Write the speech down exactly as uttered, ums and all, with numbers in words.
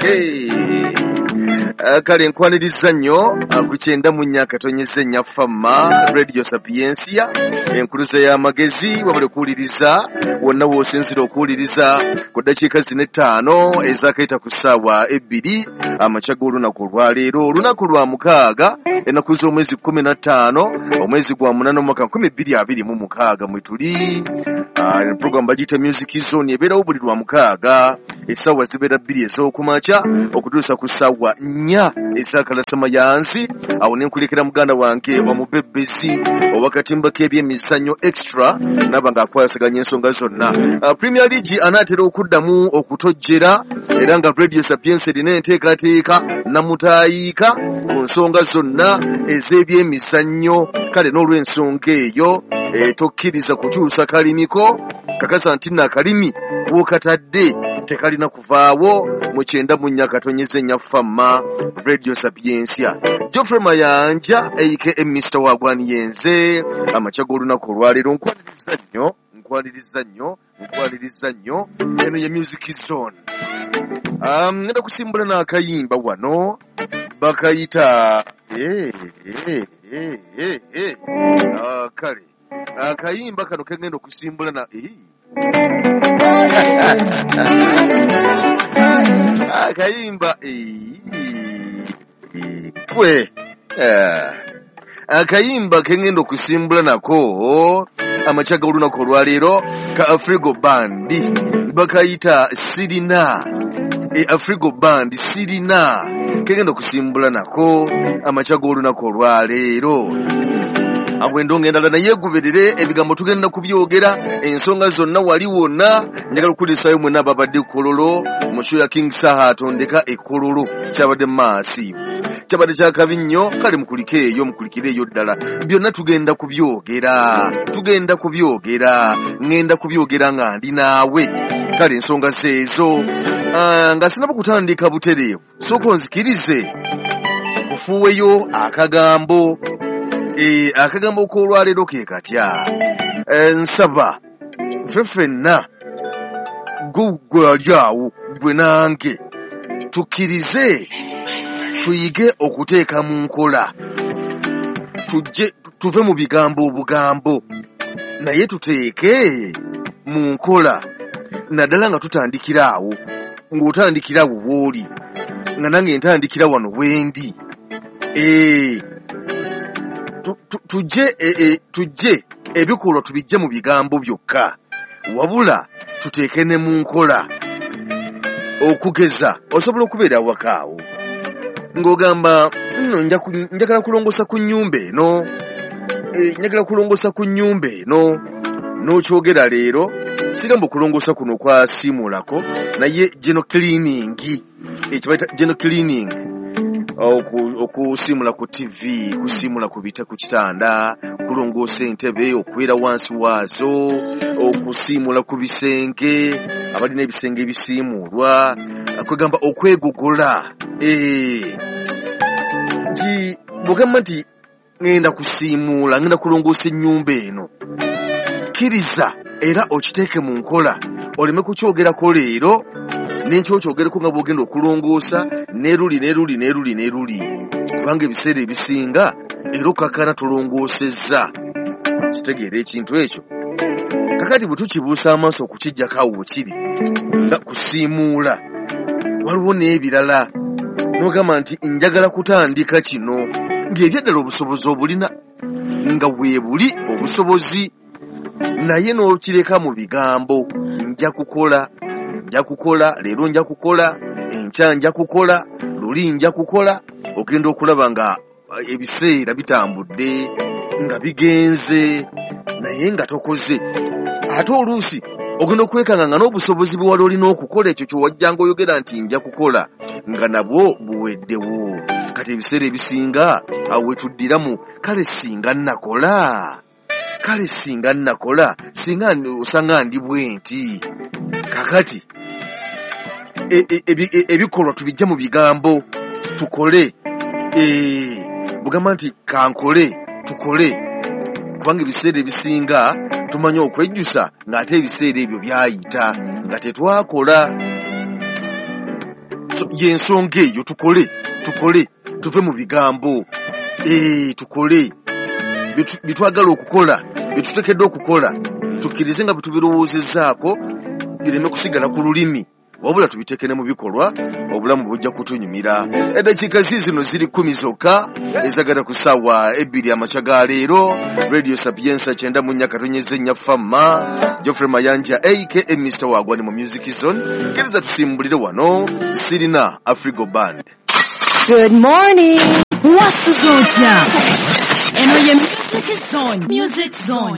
hey. Kale nkwaniriza nnyo ku kyenda mu nnya katonyeze nnya Fama Radio Sapiensia enkuluza y'amagezi wabale kuwuliriza wonna w'osinzira okuwuliriza ku ddakiika zino ettaano ezakayita ku ssaawa ebbiri amakya g'olunaku olwaleero olunaku lwa mukaaga ennaku z'omwezi kkumi na ttaano omwezi gwa munaana omwaka nkumi bbiri abiri mu mukaaga mwe tuli. Program bagiyita Music Zone ebeerawo buli lwa mukaaga essaawa zibeera bbiri ez'okumakya okutuusa ku ssaawa nnya ez'akalasamayanzi. Awo ne nkulekera muganda wange omubebezi ow'akatimba k'ebyemizannyo extra naba ng'akwasaganya ensonga zonna. Uh, Premier League anaatera okuddamu okutojjera era nga Radio Sapienza erina enteekateeka namutaayiika ku nsonga zonna ez'ebyemizannyo. Kale n'olw'ensonga eyo e, tokkiriza kukyusa kalimiko kakasa nti n'akalimi w'okatadde tekalina kuvaawo mu kyenda mu nnya katonyeze nnya Fama Radio Sapiensia. Geoffrey Mayanja aka Mister Wagwani yenze amakya g'olunaku olwaleero nkwaniriza nnyo nkwaniriza nnyo nkwaniriza nnyo eno ye Music Zone. Um, ngenda kusimbula n'akayimba wano bakayita eh eh eh eh eh ah kale akayimba kano kengenda okusimbula na eh akayimba kwe akayimba kengenda okusimbula nako amakya g'olunaku olwaleero ka Afrigo Band bakayita Sirina. E Afrigo Band Sirina kegenda okusimbula nako amakya g'olunaku olwaleero. Abwendo ngenda naye guberere ebigambo tugenda kubyogera ensonga zonna wali wonna njagala okulisayo mwenna ababadde kololo mu show ya King Saha atondeka ekololo kyabadde maasi kyabadde kyakabi nnyo. Kale mukulike eyo mukulikire eyo ddala byonna tugenda kubyogera tugenda kubyogera ngenda kubyogera nga ndi naawe. Kale ensonga zeezo uh, nga sinaba kutandika butereevu sooka onzikirize kufuweyo akagambo. E, akagambo k'olwaleero ke katya e, nsaba ffe ffenna gugwalyawo gwe nange tukkirize tuyige okuteeka mu nkola tujje tuve mu bigambo obugambo naye tuteeke mu nkola naddala nga tutandikira awo ng'otandikira awo w'oli nga nange ntandikira wano wendi. ee tujje tujje ebikolwa tubijje mu bigambo byokka wabula tuteeke ne mu nkola. Okugeza osobola okubeera awakaawo ng'ogamba nno njagala kulongosa ku nnyumba eno njagala kulongosa ku nnyumba eno n'okyogera leero sigamba okulongosa kuno kwasiimulako naye geno cleaning ekibayita geno cleaning okusimula ku T V kusimula ku bita ku kitanda kulongoosa entebe okwera wansi waazo okusimula ku bisenge abalina ebisenge ebisiimulwa kwegamba okwegogola. ee gi bugamba nti ngenda kusiimula ngenda kulongoosa ennyumba eno kkiriza era okiteeke mu nkola oleme kukyogerako leero n'ekyokyogereko nga bw'ogenda okulongoosa neruli neruli neruli neruli kubanga ebiseera ebisinga era okakana tolongoosezza. Kitegeera ekintu ekyo kakati bwe tukibuusa amaaso okukijjako awo wekiri nga kusiimuula waliwo n'ebirala n'ogamba nti njagala kutandika kino ng'ebyaddala obusobozi obulina nga weebuli obusobozi naye n'okireka mu bigambo nja kukola nja kukola leero nja kukola enkya nja kukola luli nja kukola ogenda okulaba nga ebiseera bitambudde nga bigenze naye nga tokoze. Ate oluusi ogenda okwekanga nga n'obusobozi bwe wali olina okukola ekyo kyewajjanga oyogera nti nja kukola nga nabwo buweddewo. Kati ebiseera ebisinga awo wetuddiramu kale singa nakola kale singa nakola singa osanga ndi bwenti. Kakati ebikolwa tubijja mu bigambo tukole. ee bugamba nti kankole tukole kubanga ebiseera ebisinga tumanya okwejjusa ng'ate ebiseera ebyo byayita nga tetwakola. yensonga eyo tukole tukole tuve mu bigambo eh tukole bitwagala okukola bitutekedde okukola tukirize nga bitubirowoozezaako bireme kusigala ku lulimi wabula tubitekene mu bikolwa obulamu bujja kutunyumira. Eddakiika zino ziri kumi zokka ezagala ku ssaawa ebbiri amakya ga leero. Radio Sapienza kyenda mu nnya katonyeze nnya famma Geoffrey Mayanja aka Mister Wagwani mu Music Zone. Kereza tusimbulire wano Sirina Afrigo Band. Good morning. What's the zone? Eno ye Music Zone. Music Zone.